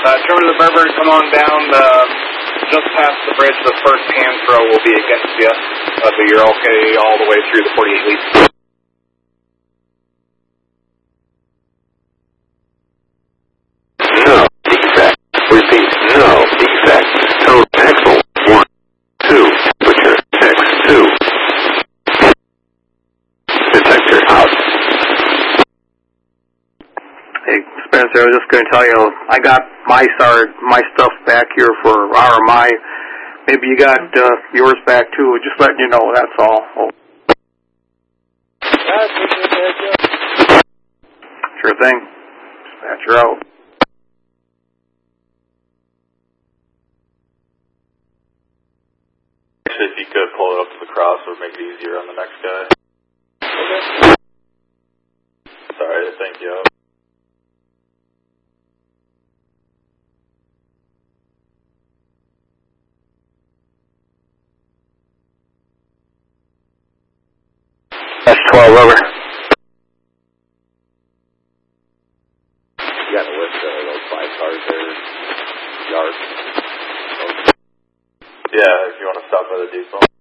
Trevor the Berber, come on down. Just past the bridge, the first hand throw will be against you. So you're okay all the way through the 48 lead. No defect. Repeat, no defect. Total axle 1, 2. Butcher X2. Detector out. Hey, Spencer, I was just going to tell you, I got my stuff back here for RMI. Maybe you got yours back too. Just letting you know, that's all. Oh. Sure thing. Dispatch her out. If you could pull it up to the cross, it would make it easier on the next guy. Okay. Sorry, thank you. S12 over. You got a list of those 5 cars there, yards. Yeah, if you want to stop by the depot.